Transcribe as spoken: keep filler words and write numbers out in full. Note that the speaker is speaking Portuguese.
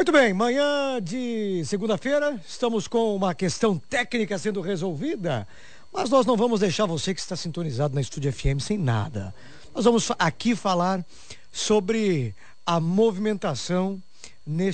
Muito bem, manhã de segunda-feira, estamos com uma questão técnica sendo resolvida, mas nós não vamos deixar você que está sintonizado na Estúdio F M sem nada. Nós vamos aqui falar sobre a movimentação neste